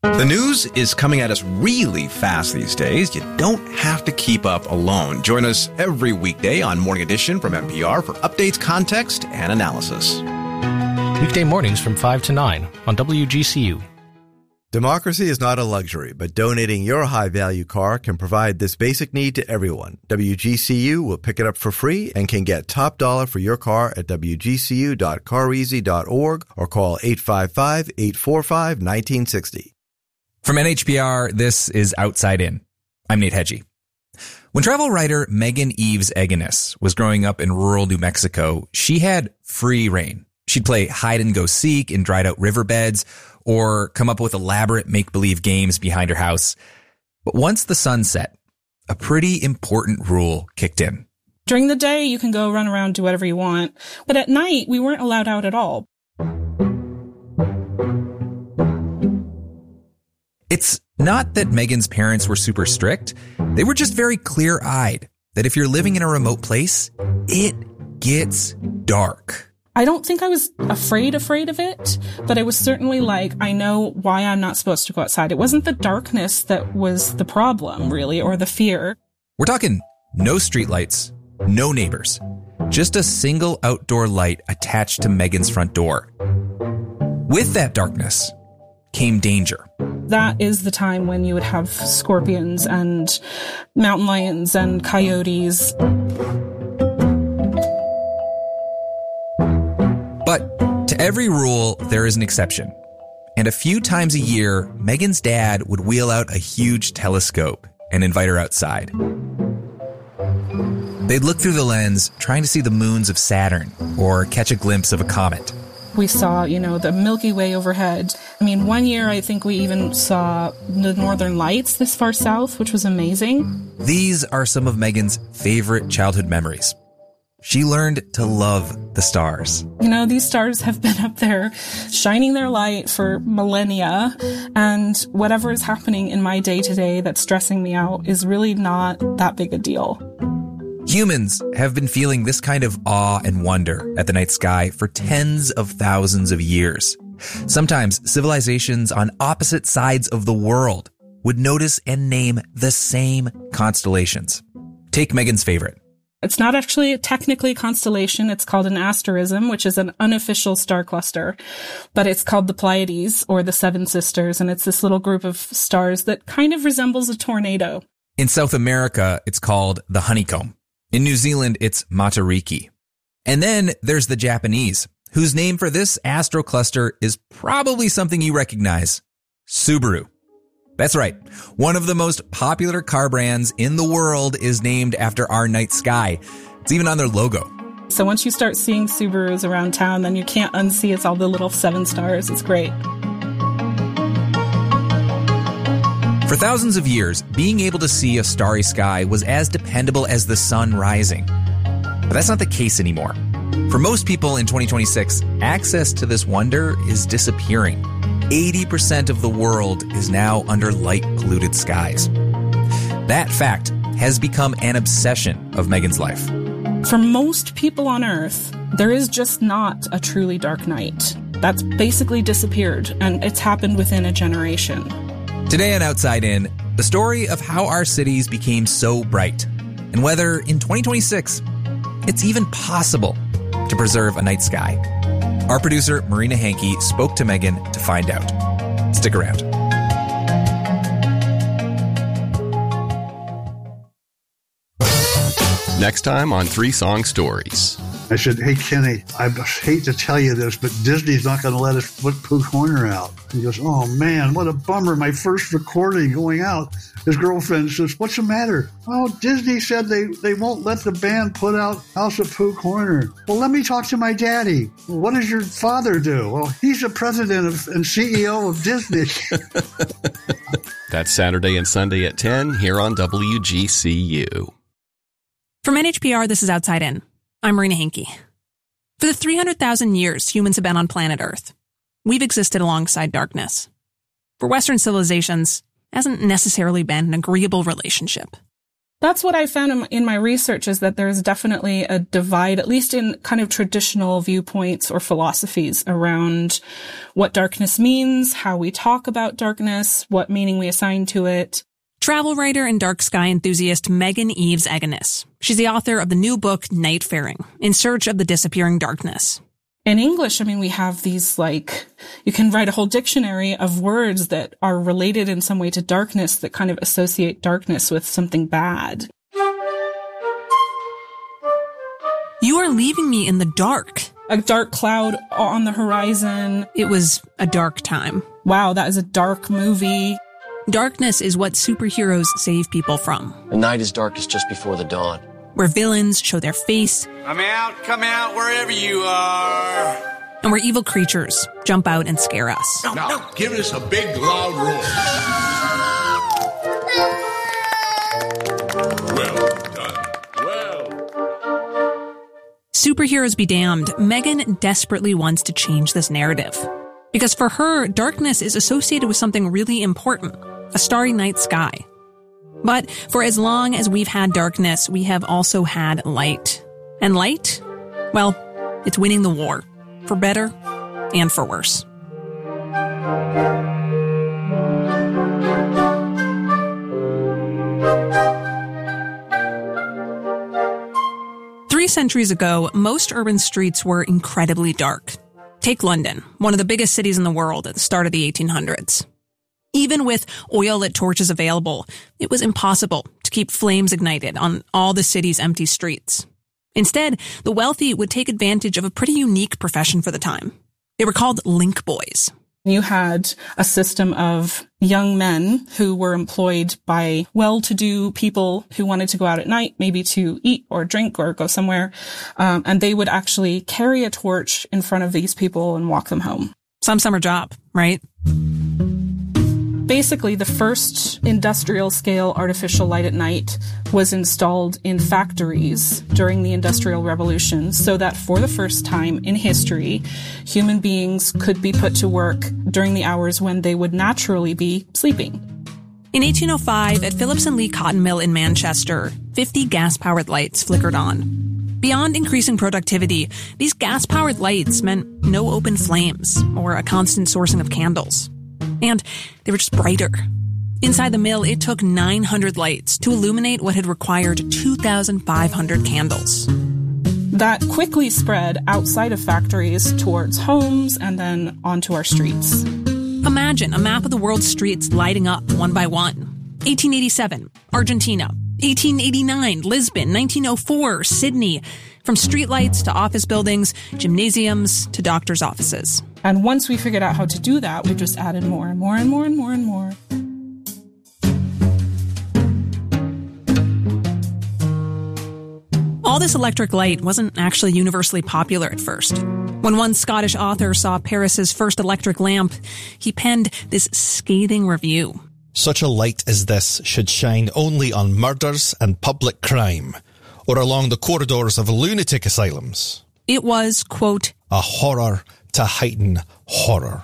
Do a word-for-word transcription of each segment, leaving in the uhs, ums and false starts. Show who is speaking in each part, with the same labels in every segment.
Speaker 1: The news is coming at us really fast these days. You don't have to keep up alone. Join us every weekday on Morning Edition from N P R for updates, context, and analysis.
Speaker 2: Weekday mornings from five to nine on W G C U.
Speaker 3: Democracy is not a luxury, but donating your high-value car can provide this basic need to everyone. W G C U will pick it up for free and can get top dollar for your car at w g c u dot car easy dot org or call eight five five, eight four five, one nine six zero.
Speaker 4: From N H P R, this is Outside In. I'm Nate Hedgie. When travel writer Megan Eves Eganis was growing up in rural New Mexico, she had free reign. She'd play hide and go seek in dried out riverbeds or come up with elaborate make-believe games behind her house. But once the sun set, a pretty important rule kicked in.
Speaker 5: During the day, you can go run around, do whatever you want. But at night, we weren't allowed out at all.
Speaker 4: It's not that Megan's parents were super strict. They were just very clear-eyed that if you're living in a remote place, it gets dark.
Speaker 5: I don't think I was afraid, afraid of it, but I was certainly like, I know why I'm not supposed to go outside. It wasn't the darkness that was the problem, really, or the fear.
Speaker 4: We're talking no streetlights, no neighbors, just a single outdoor light attached to Megan's front door. With that darkness came danger.
Speaker 5: That is the time when you would have scorpions and mountain lions and coyotes.
Speaker 4: But to every rule, there is an exception. And a few times a year, Megan's dad would wheel out a huge telescope and invite her outside. They'd look through the lens, trying to see the moons of Saturn or catch a glimpse of a comet.
Speaker 5: We saw, you know, the Milky Way overhead. I mean, one year I think we even saw the Northern Lights this far south, which was amazing.
Speaker 4: These are some of Megan's favorite childhood memories. She learned to love the stars.
Speaker 5: You know, these stars have been up there shining their light for millennia, and whatever is happening in my day-to-day that's stressing me out is really not that big a deal.
Speaker 4: Humans have been feeling this kind of awe and wonder at the night sky for tens of thousands of years. Sometimes civilizations on opposite sides of the world would notice and name the same constellations. Take Megan's favorite.
Speaker 5: It's not actually technically a constellation. It's called an asterism, which is an unofficial star cluster. But it's called the Pleiades, or the Seven Sisters, and it's this little group of stars that kind of resembles a tornado.
Speaker 4: In South America, it's called the Honeycomb. In New Zealand, it's Matariki. And then there's the Japanese, whose name for this astro cluster is probably something you recognize: Subaru. That's right. One of the most popular car brands in the world is named after our night sky. It's even on their logo.
Speaker 5: So once you start seeing Subarus around town, then you can't unsee it's all the little seven stars. It's great.
Speaker 4: For thousands of years, being able to see a starry sky was as dependable as the sun rising. But that's not the case anymore. For most people in twenty twenty-six, access to this wonder is disappearing. eighty percent of the world is now under light-polluted skies. That fact has become an obsession of Megan's life.
Speaker 5: For most people on Earth, there is just not a truly dark night. That's basically disappeared, and it's happened within a generation.
Speaker 4: Today on Outside In, the story of how our cities became so bright, and whether in twenty twenty-six, it's even possible to preserve a night sky. Our producer, Marina Hankey, spoke to Megan to find out. Stick around.
Speaker 6: Next time on Three Song Stories.
Speaker 7: I said, hey, Kenny, I hate to tell you this, but Disney's not going to let us put Pooh Corner out. He goes, oh, man, what a bummer. My first recording going out. His girlfriend says, what's the matter? Oh, Disney said they, they won't let the band put out House of Pooh Corner. Well, let me talk to my daddy. Well, what does your father do? Well, he's the president of, and C E O of Disney.
Speaker 6: That's Saturday and Sunday at ten here on W G C U.
Speaker 8: From N H P R, this is Outside In. I'm Marina Hankey. For the three hundred thousand years humans have been on planet Earth, we've existed alongside darkness. For Western civilizations, it hasn't necessarily been an agreeable relationship.
Speaker 5: That's what I found in my, in my research, is that there's definitely a divide, at least in kind of traditional viewpoints or philosophies around what darkness means, how we talk about darkness, what meaning we assign to it.
Speaker 8: Travel writer and dark sky enthusiast Megan Eves Eganis. She's the author of the new book, Nightfaring, In Search of the Disappearing Darkness.
Speaker 5: In English, I mean, we have these, like, you can write a whole dictionary of words that are related in some way to darkness that kind of associate darkness with something bad.
Speaker 8: You are leaving me in the dark.
Speaker 5: A dark cloud on the horizon.
Speaker 8: It was a dark time.
Speaker 5: Wow, that is a dark movie.
Speaker 8: Darkness is what superheroes save people from.
Speaker 9: The night is darkest just before the dawn.
Speaker 8: Where villains show their face.
Speaker 10: I'm out, come out, wherever you are.
Speaker 8: And where evil creatures jump out and scare us.
Speaker 11: No, now, no. Give us a big, loud roar. Well done. Well.
Speaker 8: Superheroes be damned, Megan desperately wants to change this narrative. Because for her, darkness is associated with something really important, a starry night sky. But for as long as we've had darkness, we have also had light. And light? Well, it's winning the war. For better and for worse. Three centuries ago, most urban streets were incredibly dark. Take London, one of the biggest cities in the world at the start of the eighteen hundreds. Even with oil-lit torches available, it was impossible to keep flames ignited on all the city's empty streets. Instead, the wealthy would take advantage of a pretty unique profession for the time. They were called link boys.
Speaker 5: You had a system of young men who were employed by well-to-do people who wanted to go out at night, maybe to eat or drink or go somewhere, um, and they would actually carry a torch in front of these people and walk them home.
Speaker 8: Some summer job, right?
Speaker 5: Basically, the first industrial-scale artificial light at night was installed in factories during the Industrial Revolution so that for the first time in history, human beings could be put to work during the hours when they would naturally be sleeping.
Speaker 8: In eighteen oh five, at Phillips and Lee Cotton Mill in Manchester, fifty gas-powered lights flickered on. Beyond increasing productivity, these gas-powered lights meant no open flames or a constant sourcing of candles. And they were just brighter. Inside the mill, it took nine hundred lights to illuminate what had required two thousand five hundred candles.
Speaker 5: That quickly spread outside of factories towards homes and then onto our streets.
Speaker 8: Imagine a map of the world's streets lighting up one by one. eighteen eighty-seven, Argentina. eighteen eighty-nine, Lisbon. nineteen oh four, Sydney. From streetlights to office buildings, gymnasiums to doctors' offices.
Speaker 5: And once we figured out how to do that, we just added more and more and more and more and more.
Speaker 8: All this electric light wasn't actually universally popular at first. When one Scottish author saw Paris's first electric lamp, he penned this scathing review.
Speaker 12: Such a light as this should shine only on murders and public crime, or along the corridors of lunatic asylums.
Speaker 8: It was, quote,
Speaker 12: a horror to heighten horror.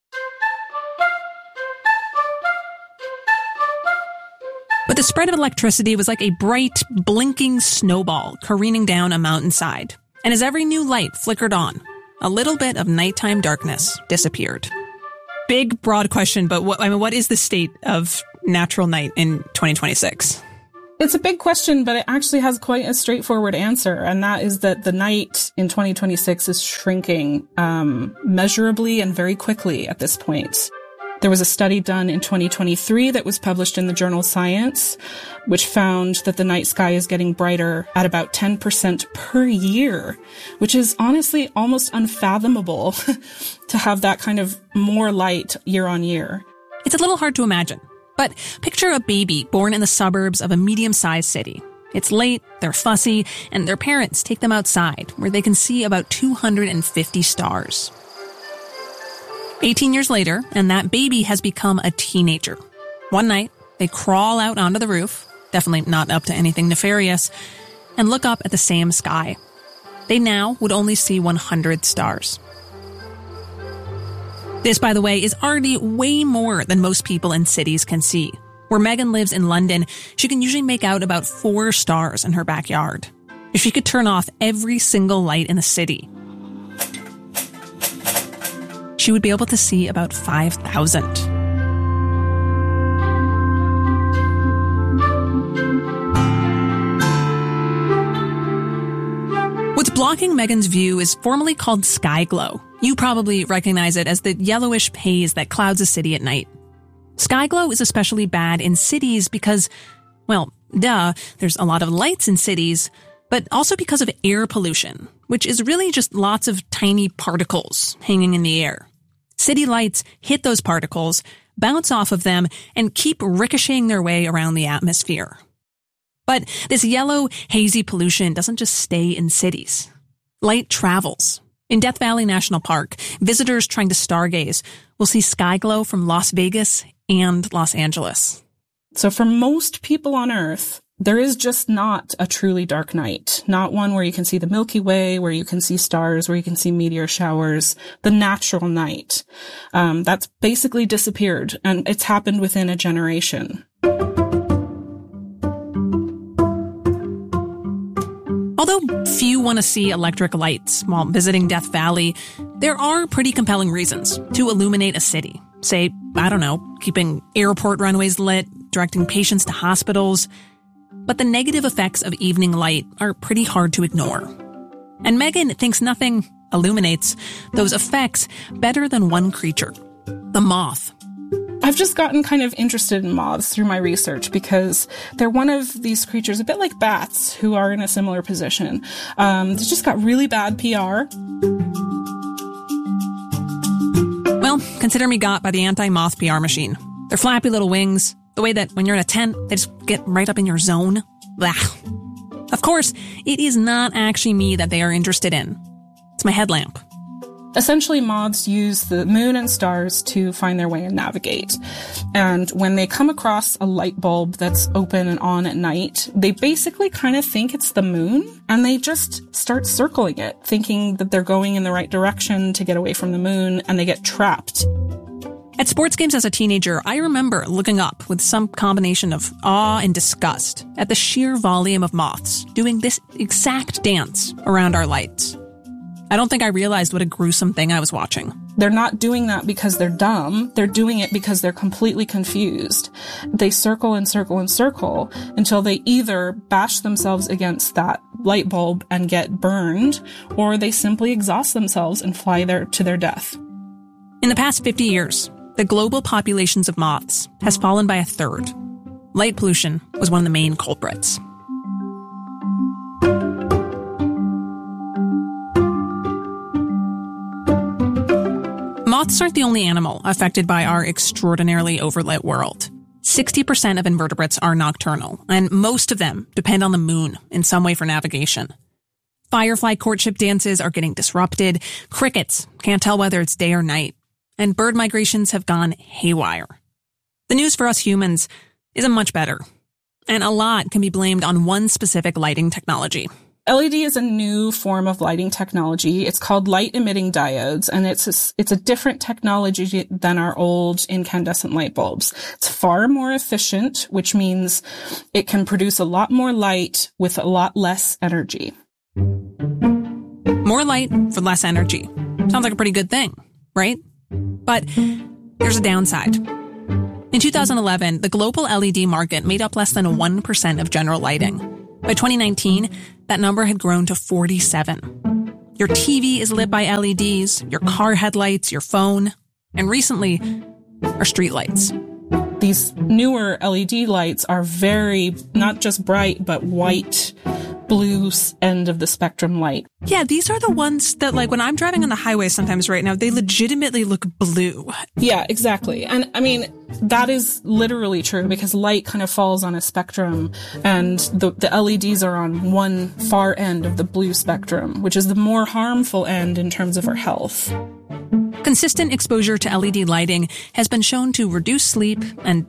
Speaker 8: But the spread of electricity was like a bright, blinking snowball careening down a mountainside. And as every new light flickered on, a little bit of nighttime darkness disappeared. Big, broad question, but what, I mean, what is the state of natural night in twenty twenty-six?
Speaker 5: It's a big question, but it actually has quite a straightforward answer, and that is that the night in twenty twenty-six is shrinking um, measurably and very quickly at this point. There was a study done in twenty twenty-three that was published in the journal Science, which found that the night sky is getting brighter at about ten percent per year, which is honestly almost unfathomable to have that kind of more light year on year.
Speaker 8: It's a little hard to imagine. But picture a baby born in the suburbs of a medium-sized city. It's late, they're fussy, and their parents take them outside where they can see about two hundred fifty stars. eighteen years later, and that baby has become a teenager. One night, they crawl out onto the roof, definitely not up to anything nefarious, and look up at the same sky. They now would only see one hundred stars. This, by the way, is already way more than most people in cities can see. Where Megan lives in London, she can usually make out about four stars in her backyard. If she could turn off every single light in the city, she would be able to see about five thousand. What's blocking Megan's view is formally called sky glow. You probably recognize it as the yellowish haze that clouds a city at night. Sky glow is especially bad in cities because, well, duh, there's a lot of lights in cities, but also because of air pollution, which is really just lots of tiny particles hanging in the air. City lights hit those particles, bounce off of them, and keep ricocheting their way around the atmosphere. But this yellow, hazy pollution doesn't just stay in cities. Light travels. In Death Valley National Park, visitors trying to stargaze will see sky glow from Las Vegas and Los Angeles.
Speaker 5: So for most people on Earth, there is just not a truly dark night. Not one where you can see the Milky Way, where you can see stars, where you can see meteor showers, the natural night. Um, that's basically disappeared, and it's happened within a generation.
Speaker 8: Although few want to see electric lights while visiting Death Valley, there are pretty compelling reasons to illuminate a city. Say, I don't know, keeping airport runways lit, directing patients to hospitals. But the negative effects of evening light are pretty hard to ignore. And Megan thinks nothing illuminates those effects better than one creature, the moth.
Speaker 5: I've just gotten kind of interested in moths through my research because they're one of these creatures, a bit like bats, who are in a similar position. Um, they just got really bad P R.
Speaker 8: Well, consider me got by the anti-moth P R machine. Their flappy little wings, the way that when you're in a tent, they just get right up in your zone. Blah. Of course, it is not actually me that they are interested in. It's my headlamp.
Speaker 5: Essentially, moths use the moon and stars to find their way and navigate. And when they come across a light bulb that's open and on at night, they basically kind of think it's the moon, and they just start circling it, thinking that they're going in the right direction to get away from the moon, and they get trapped.
Speaker 8: At sports games as a teenager, I remember looking up with some combination of awe and disgust at the sheer volume of moths doing this exact dance around our lights. I don't think I realized what a gruesome thing I was watching.
Speaker 5: They're not doing that because they're dumb. They're doing it because they're completely confused. They circle and circle and circle until they either bash themselves against that light bulb and get burned, or they simply exhaust themselves and fly there to their death.
Speaker 8: In the past fifty years, the global populations of moths has fallen by a third. Light pollution was one of the main culprits. Moths aren't the only animal affected by our extraordinarily overlit world. sixty percent of invertebrates are nocturnal, and most of them depend on the moon in some way for navigation. Firefly courtship dances are getting disrupted, crickets can't tell whether it's day or night, and bird migrations have gone haywire. The news for us humans isn't much better, and a lot can be blamed on one specific lighting technology.
Speaker 5: L E D is a new form of lighting technology. It's called light-emitting diodes, and it's a, it's a different technology than our old incandescent light bulbs. It's far more efficient, which means it can produce a lot more light with a lot less energy.
Speaker 8: More light for less energy. Sounds like a pretty good thing, right? But there's a downside. In two thousand eleven, the global L E D market made up less than one percent of general lighting. By twenty nineteen, that number had grown to forty-seven. Your T V is lit by L E Ds, your car headlights, your phone, and recently, our streetlights.
Speaker 5: These newer L E D lights are very, not just bright, but white, blue end of the spectrum light.
Speaker 8: Yeah, these are the ones that, like, when I'm driving on the highway sometimes right now, they legitimately look blue.
Speaker 5: Yeah, exactly. And I mean, that is literally true because light kind of falls on a spectrum, and the, the L E Ds are on one far end of the blue spectrum, which is the more harmful end in terms of our health.
Speaker 8: Consistent exposure to L E D lighting has been shown to reduce sleep and